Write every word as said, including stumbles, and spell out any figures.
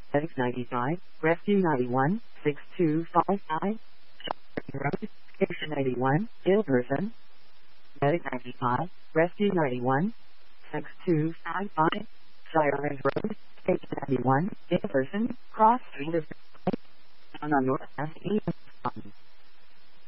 Medic ninety-five, Rescue ninety-one, six two five five, Road, Station eighty-one, ill person. Medic ninety-five, Rescue ninety-one, six two five five, Sirens Road, Station ninety-one, ill person, cross street of on North West